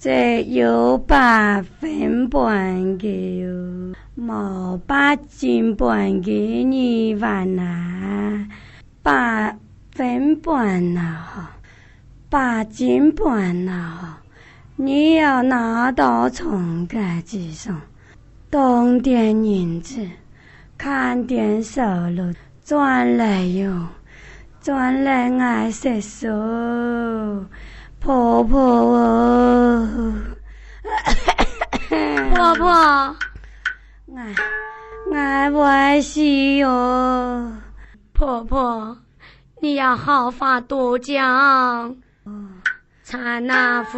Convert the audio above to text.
这有8分半个哟，冇8斤半个2万啊，8分半啊，8斤半啊，你要拿到从该机上，动点银子，看点收入，赚来用，赚来爱食素，婆婆哦。 婆婆， 我不爱死哟。 婆婆，你要好发多讲，才那